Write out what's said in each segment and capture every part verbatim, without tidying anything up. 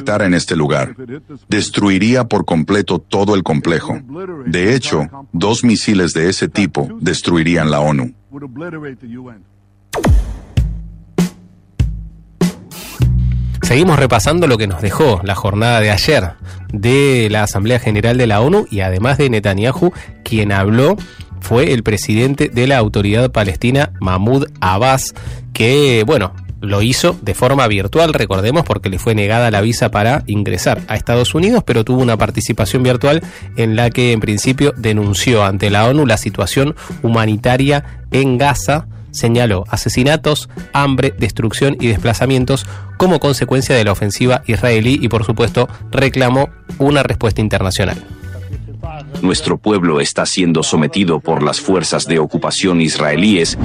impactara en este lugar, destruiría por completo todo el complejo. De hecho, dos misiles de ese tipo destruirían la ONU. Seguimos repasando lo que nos dejó la jornada de ayer de la Asamblea General de la ONU, y además de Netanyahu, quien habló fue el presidente de la Autoridad Palestina, Mahmoud Abbas, que, bueno, lo hizo de forma virtual, recordemos, porque le fue negada la visa para ingresar a Estados Unidos, pero tuvo una participación virtual en la que en principio denunció ante la ONU la situación humanitaria en Gaza. Señaló asesinatos, hambre, destrucción y desplazamientos como consecuencia de la ofensiva israelí y, por supuesto, reclamó una respuesta internacional. Nuestro pueblo está siendo sometido por las fuerzas de ocupación israelíes.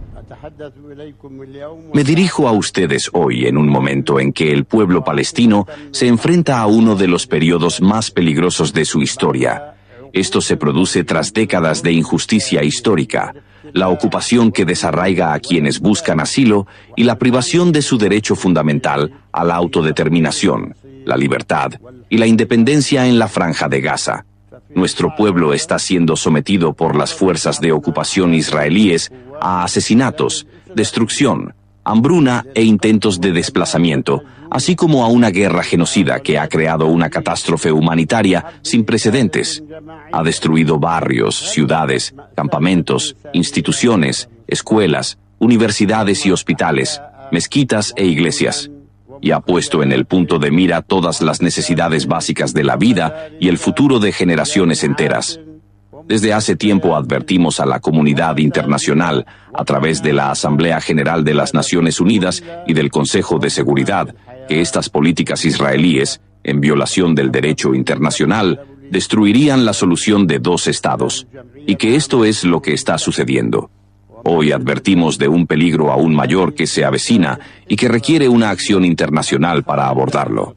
Me dirijo a ustedes hoy en un momento en que el pueblo palestino se enfrenta a uno de los periodos más peligrosos de su historia. Esto se produce tras décadas de injusticia histórica, la ocupación que desarraiga a quienes buscan asilo y la privación de su derecho fundamental a la autodeterminación, la libertad y la independencia en la Franja de Gaza. Nuestro pueblo está siendo sometido por las fuerzas de ocupación israelíes a asesinatos, destrucción, hambruna e intentos de desplazamiento, así como a una guerra genocida que ha creado una catástrofe humanitaria sin precedentes. Ha destruido barrios, ciudades, campamentos, instituciones, escuelas, universidades y hospitales, mezquitas e iglesias, y ha puesto en el punto de mira todas las necesidades básicas de la vida y el futuro de generaciones enteras. Desde hace tiempo advertimos a la comunidad internacional, a través de la Asamblea General de las Naciones Unidas y del Consejo de Seguridad, que estas políticas israelíes, en violación del derecho internacional, destruirían la solución de dos estados, y que esto es lo que está sucediendo. Hoy advertimos de un peligro aún mayor que se avecina y que requiere una acción internacional para abordarlo.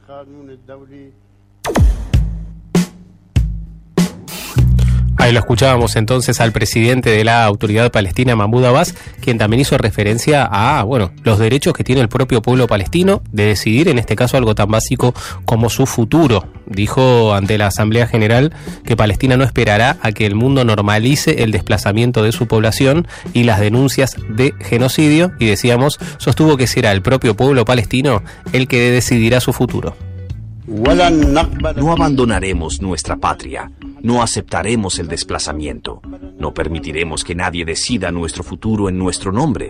Ahí lo escuchábamos entonces al presidente de la Autoridad Palestina, Mahmoud Abbas, quien también hizo referencia a, bueno, los derechos que tiene el propio pueblo palestino de decidir, en este caso, algo tan básico como su futuro. Dijo ante la Asamblea General que Palestina no esperará a que el mundo normalice el desplazamiento de su población y las denuncias de genocidio, y decíamos, sostuvo que será el propio pueblo palestino el que decidirá su futuro. No abandonaremos nuestra patria, no aceptaremos el desplazamiento, no permitiremos que nadie decida nuestro futuro en nuestro nombre.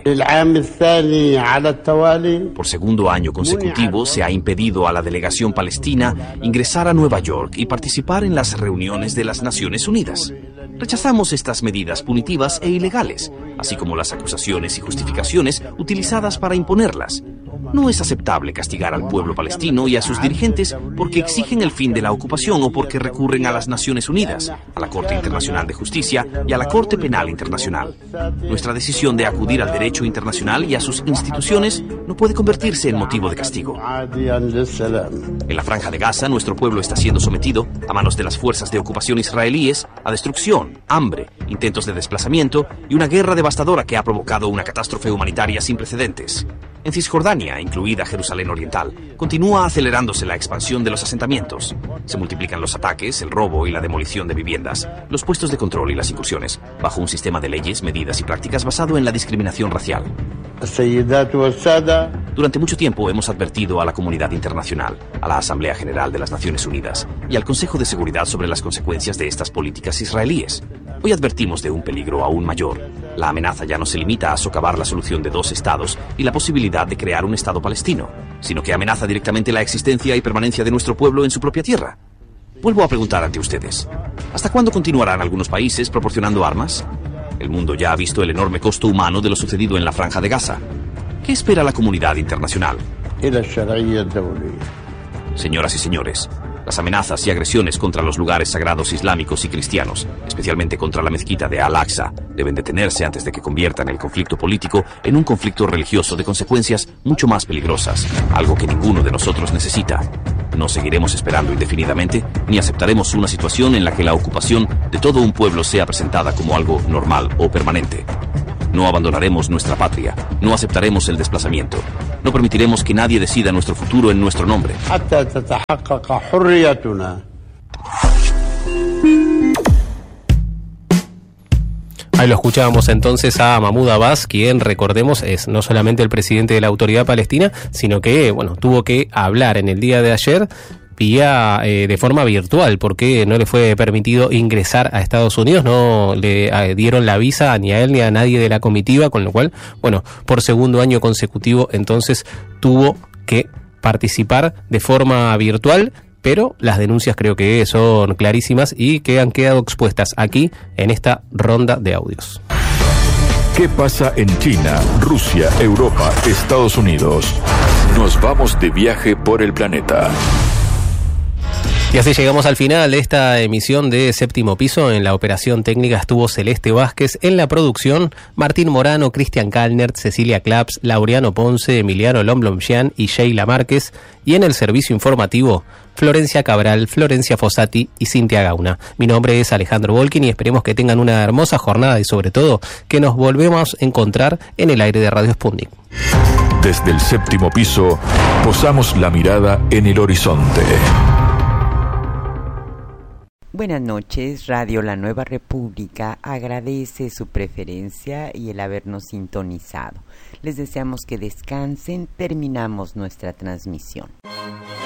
Por segundo año consecutivo se ha impedido a la delegación palestina ingresar a Nueva York y participar en las reuniones de las Naciones Unidas. Rechazamos estas medidas punitivas e ilegales, así como las acusaciones y justificaciones utilizadas para imponerlas. No es aceptable castigar al pueblo palestino y a sus dirigentes porque exigen el fin de la ocupación o porque recurren a las Naciones Unidas, a la Corte Internacional de Justicia y a la Corte Penal Internacional. Nuestra decisión de acudir al derecho internacional y a sus instituciones no puede convertirse en motivo de castigo. En la Franja de Gaza, nuestro pueblo está siendo sometido a manos de las fuerzas de ocupación israelíes a destrucción, hambre, intentos de desplazamiento y una guerra devastadora que ha provocado una catástrofe humanitaria sin precedentes. En Cisjordania, incluida Jerusalén Oriental, continúa acelerándose la expansión de los asentamientos. Se multiplican los ataques, el robo y la demolición de viviendas, los puestos de control y las incursiones, bajo un sistema de leyes, medidas y prácticas basado en la discriminación racial. Durante mucho tiempo hemos advertido a la comunidad internacional, a la Asamblea General de las Naciones Unidas y al Consejo de Seguridad sobre las consecuencias de estas políticas israelíes. Hoy advertimos de un peligro aún mayor. La amenaza ya no se limita a socavar la solución de dos estados y la posibilidad de crear un estado palestino, sino que amenaza directamente la existencia y permanencia de nuestro pueblo en su propia tierra. Vuelvo a preguntar ante ustedes, ¿hasta cuándo continuarán algunos países proporcionando armas? El mundo ya ha visto el enorme costo humano de lo sucedido en la Franja de Gaza. ¿Qué espera la comunidad internacional? Señoras y señores, las amenazas y agresiones contra los lugares sagrados islámicos y cristianos, especialmente contra la mezquita de Al-Aqsa, deben detenerse antes de que conviertan el conflicto político en un conflicto religioso de consecuencias mucho más peligrosas, algo que ninguno de nosotros necesita. No seguiremos esperando indefinidamente, ni aceptaremos una situación en la que la ocupación de todo un pueblo sea presentada como algo normal o permanente. No abandonaremos nuestra patria. No aceptaremos el desplazamiento. No permitiremos que nadie decida nuestro futuro en nuestro nombre. Ahí lo escuchábamos entonces a Mahmoud Abbas, quien, recordemos, es no solamente el presidente de la Autoridad Palestina, sino que, bueno, tuvo que hablar en el día de ayer vía eh, de forma virtual, porque no le fue permitido ingresar a Estados Unidos, no le eh, dieron la visa ni a él ni a nadie de la comitiva, con lo cual, bueno, por segundo año consecutivo, entonces tuvo que participar de forma virtual. Pero las denuncias creo que son clarísimas y que han quedado expuestas aquí en esta ronda de audios. ¿Qué pasa en China, Rusia, Europa, Estados Unidos? Nos vamos de viaje por el planeta. Y así llegamos al final de esta emisión de Séptimo Piso. En la operación técnica estuvo Celeste Vázquez, en la producción Martín Morano, Cristian Kalnert, Cecilia Claps, Laureano Ponce, Emiliano Lomblomchian y Sheila Márquez, y en el servicio informativo Florencia Cabral, Florencia Fossati y Cintia Gauna. Mi nombre es Alejandro Volkin y esperemos que tengan una hermosa jornada y sobre todo que nos volvemos a encontrar en el aire de Radio Sputnik. Desde el séptimo piso posamos la mirada en el horizonte. Buenas noches, Radio La Nueva República agradece su preferencia y el habernos sintonizado. Les deseamos que descansen, terminamos nuestra transmisión.